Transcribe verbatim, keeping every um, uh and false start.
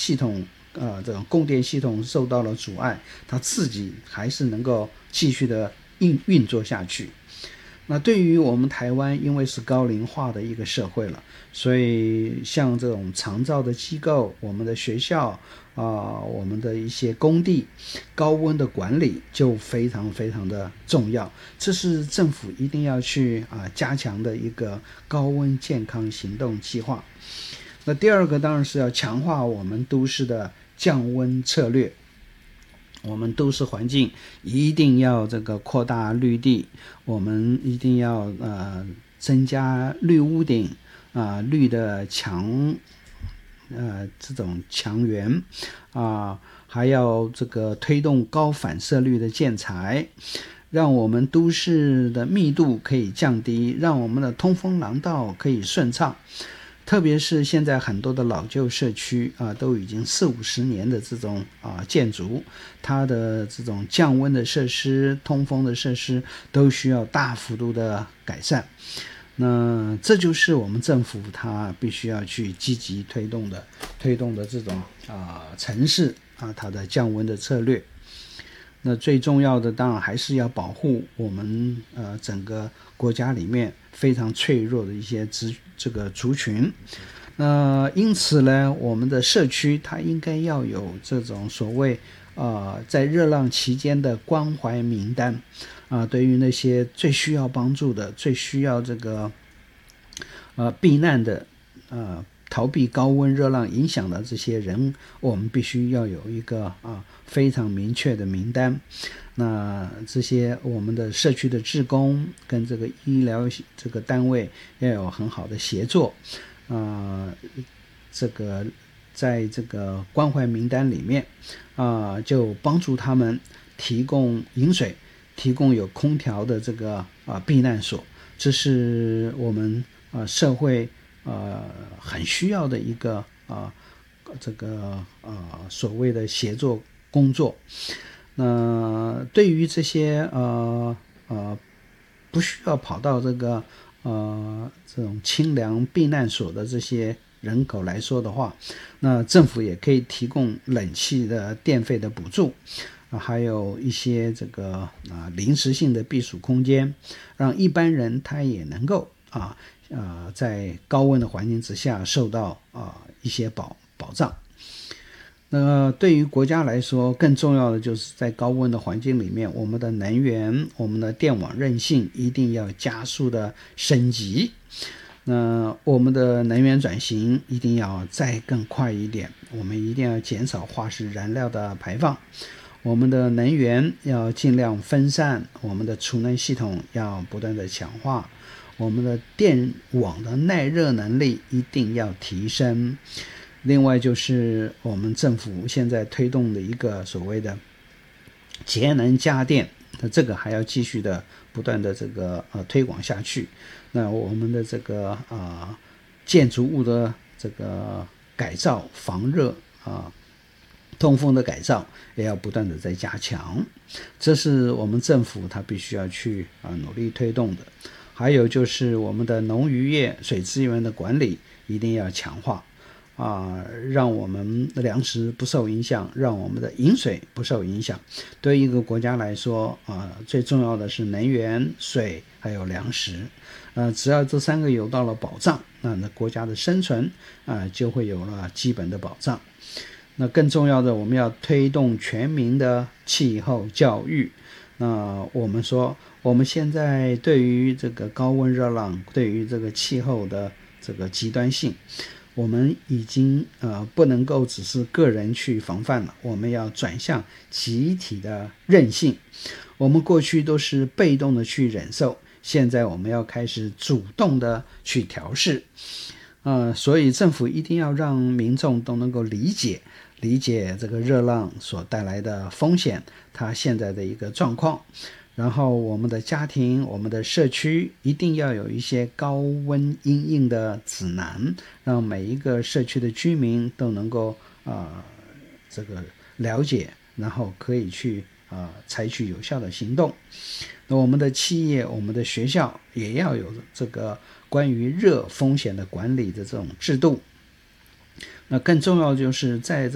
系统呃这种供电系统受到了阻碍，它自己还是能够继续的运运作下去。那对于我们台湾，因为是高龄化的一个社会了，所以像这种长照的机构、我们的学校啊、呃、我们的一些工地，高温的管理就非常非常的重要。这是政府一定要去啊、呃、加强的一个高温健康行动计划。那第二个当然是要强化我们都市的降温策略。我们都市环境一定要这个扩大绿地，我们一定要呃增加绿屋顶啊、呃、绿的墙呃这种墙垣啊、呃，还要这个推动高反射率的建材，让我们都市的密度可以降低，让我们的通风廊道可以顺畅。特别是现在很多的老旧社区啊，都已经四五十年的这种啊建筑，它的这种降温的设施、通风的设施都需要大幅度的改善。那这就是我们政府它必须要去积极推动的推动的这种啊城市啊它的降温的策略。那最重要的当然还是要保护我们呃整个国家里面非常脆弱的一些族这个族群。那因此呢，我们的社区它应该要有这种所谓呃在热浪期间的关怀名单啊、呃，对于那些最需要帮助的、最需要这个呃避难的呃。逃避高温热浪影响的这些人，我们必须要有一个啊非常明确的名单。那这些我们的社区的志工跟这个医疗这个单位要有很好的协作，啊、呃，这个在这个关怀名单里面啊、呃，就帮助他们提供饮水，提供有空调的这个啊、呃、避难所，这是我们啊、呃、社会。呃，很需要的一个啊、呃，这个呃所谓的协作工作。那、呃、对于这些呃呃不需要跑到这个呃这种清凉避难所的这些人口来说的话，那政府也可以提供冷气的电费的补助。啊，还有一些这个啊临时性的避暑空间，让一般人他也能够啊呃在高温的环境之下受到啊一些保保障。那对于国家来说，更重要的就是在高温的环境里面，我们的能源、我们的电网韧性一定要加速的升级。那我们的能源转型一定要再更快一点，我们一定要减少化石燃料的排放。我们的能源要尽量分散，我们的储能系统要不断的强化，我们的电网的耐热能力一定要提升。另外就是我们政府现在推动的一个所谓的节能家电，那这个还要继续的不断的这个呃推广下去。那我们的这个啊、呃、建筑物的这个改造、防热啊、呃、通风的改造也要不断的在加强，这是我们政府它必须要去啊、呃、努力推动的。还有就是我们的农渔业水资源的管理一定要强化啊、呃，让我们的粮食不受影响，让我们的饮水不受影响。对一个国家来说啊、呃，最重要的是能源、水还有粮食。呃，只要这三个有到了保障，那那国家的生存啊、呃、就会有了基本的保障。那更重要的，我们要推动全民的气候教育。那我们说，我们现在对于这个高温热浪，对于这个气候的这个极端性，我们已经呃不能够只是个人去防范了，我们要转向集体的韧性。我们过去都是被动的去忍受，现在我们要开始主动的去调试。呃，所以政府一定要让民众都能够理解理解这个热浪所带来的风险，它现在的一个状况。然后我们的家庭、我们的社区一定要有一些高温因应的指南，让每一个社区的居民都能够呃这个了解，然后可以去呃采取有效的行动。那我们的企业、我们的学校也要有这个关于热风险的管理的这种制度。那更重要的就是在这